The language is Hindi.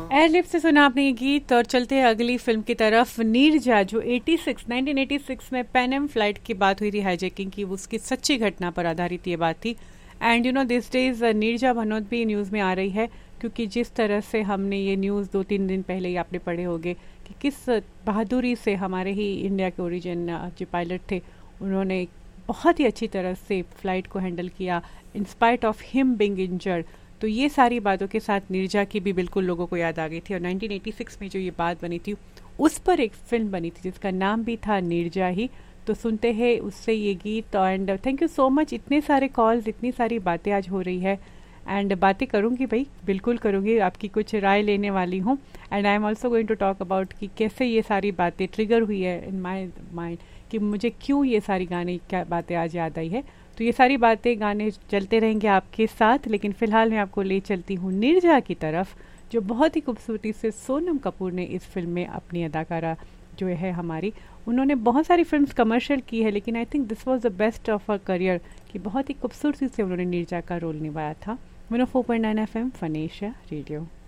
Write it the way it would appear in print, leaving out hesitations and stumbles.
एयरलिफ्ट से सुना आपने ये गीत और चलते हैं अगली फिल्म की तरफ। नीरजा जो 1986 में पैनम फ्लाइट की बात हुई थी, हाईजैकिंग की, उसकी सच्ची घटना पर आधारित ये बात थी। And you know this days Neerja Bhanot भी न्यूज़ में आ रही है, क्योंकि जिस तरह से हमने ये न्यूज़ 2-3 दिन पहले ही आपने पढ़े होंगे कि किस बहादुरी से हमारे ही इंडिया के ओरिजिन जो पायलट थे उन्होंने बहुत ही अच्छी तरह से फ़्लाइट को हैंडल किया in spite of him Bing injured. तो ये सारी बातों के साथ नीरजा की भी बिल्कुल लोगों को याद आ गई थी, और 1986 में जो ये बात बनी थी उस पर एक फिल्म बनी थी जिसका नाम भी था नीरजा ही। तो सुनते हैं उससे ये गीत। And thank you so much, इतने सारे कॉल्स, इतनी सारी बातें आज हो रही है। एंड बातें करूँगी भाई, बिल्कुल करूँगी, आपकी कुछ राय लेने वाली हूँ। And I am also going to talk about कि कैसे ये सारी बातें ट्रिगर हुई है इन माई माइंड, कि मुझे क्यों ये सारी गाने क्या बातें आज याद आई है। तो ये सारी बातें, गाने चलते रहेंगे आपके साथ, लेकिन फ़िलहाल मैं आपको ले चलती हूँ नीरजा की तरफ, जो बहुत ही खूबसूरती से सोनम कपूर ने इस फिल्म में अपनी अदाकारा जो है हमारी, उन्होंने बहुत सारी फिल्म्स कमर्शियल की है, लेकिन I think this was the best of a career, कि बहुत ही खूबसूरती से उन्होंने नीरजा का रोल निभाया था। 104.9 FM फनेशिया रेडियो।